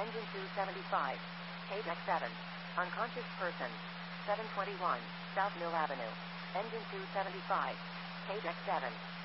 Engine 275. KDEX 7. Unconscious person. 721 South Mill Avenue. Engine 275. KDEX 7.